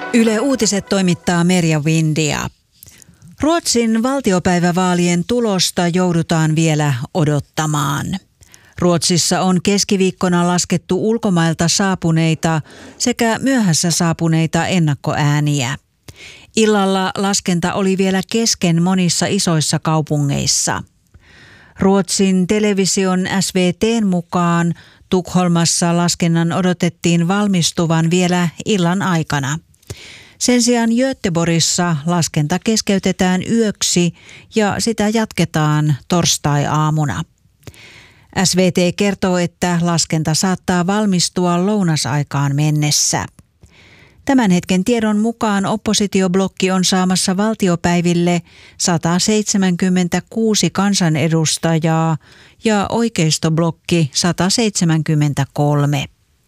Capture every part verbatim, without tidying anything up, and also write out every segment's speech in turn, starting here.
Yle Uutiset toimittaa Merja Windia. Ruotsin valtiopäivävaalien tulosta joudutaan vielä odottamaan. Ruotsissa on keskiviikkona laskettu ulkomailta saapuneita sekä myöhässä saapuneita ennakkoääniä. Illalla laskenta oli vielä kesken monissa isoissa kaupungeissa. Ruotsin television S V T:n mukaan Tukholmassa laskennan odotettiin valmistuvan vielä illan aikana. Sen sijaan Göteborgissa laskenta keskeytetään yöksi ja sitä jatketaan torstai-aamuna. S V T kertoo, että laskenta saattaa valmistua lounasaikaan mennessä. Tämän hetken tiedon mukaan oppositioblokki on saamassa valtiopäiville sata seitsemänkymmentäkuusi kansanedustajaa ja oikeistoblokki sata seitsemänkymmentäkolme.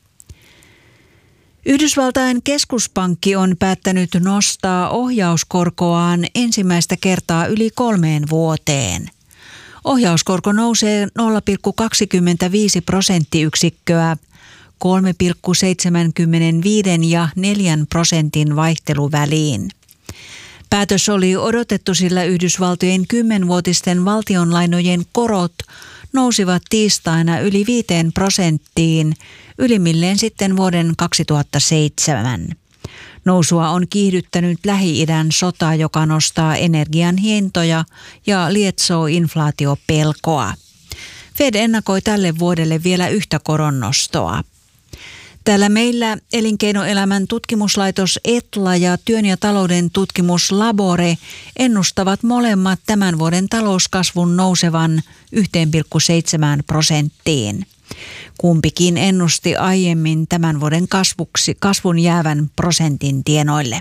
Yhdysvaltain keskuspankki on päättänyt nostaa ohjauskorkoaan ensimmäistä kertaa yli kolmeen vuoteen. Ohjauskorko nousee nolla pilkku kaksikymmentäviisi prosenttiyksikköä kolme pilkku seitsemänkymmentäviisi ja neljän prosentin vaihteluväliin. Päätös oli odotettu, sillä Yhdysvaltojen kymmenvuotisten valtionlainojen korot nousivat tiistaina yli viiteen prosenttiin, ylimmilleen sitten vuoden kaksituhattaseitsemän. Nousua on kiihdyttänyt Lähi-idän sota, joka nostaa energian hintoja ja lietsoo inflaatiopelkoa. Fed ennakoi tälle vuodelle vielä yhtä koronnostoa. Täällä meillä elinkeinoelämän tutkimuslaitos Etla ja työn ja talouden tutkimus Labore ennustavat molemmat tämän vuoden talouskasvun nousevan yksi pilkku seitsemän prosenttiin. Kumpikin ennusti aiemmin tämän vuoden kasvuksi, kasvun jäävän prosentin tienoille.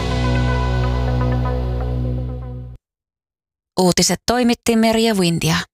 Uutiset toimitti Merja Windia.